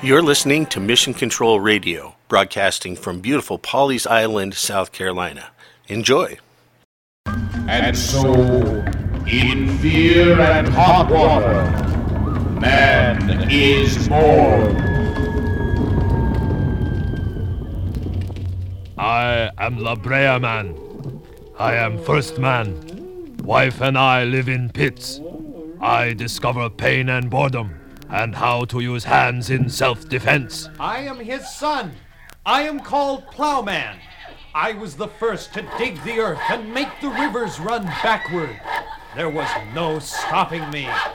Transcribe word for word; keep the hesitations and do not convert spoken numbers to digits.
You're listening to Mission Control Radio, broadcasting from beautiful Pawleys Island, South Carolina. Enjoy. And so, in fear and hot water, man is born. I am La Brea Man. I am first man. Wife and I live in pits. I discover pain and boredom, and how to use hands in self-defense. I am his son. I am called Plowman. I was the first to dig the earth and make the rivers run backward. There was no stopping me.